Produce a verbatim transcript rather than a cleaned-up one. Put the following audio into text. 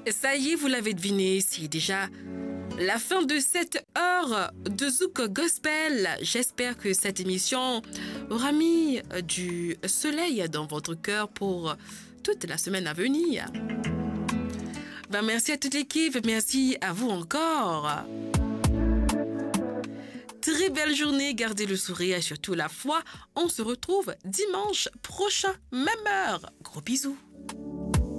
Ça y est, vous l'avez deviné, c'est déjà la fin de cette heure de Zouk Gospel. J'espère que cette émission aura mis du soleil dans votre cœur pour toute la semaine à venir. Ben, merci à toute l'équipe, merci à vous encore. Très belle journée, gardez le sourire et surtout la foi. On se retrouve dimanche prochain, même heure. Gros bisous.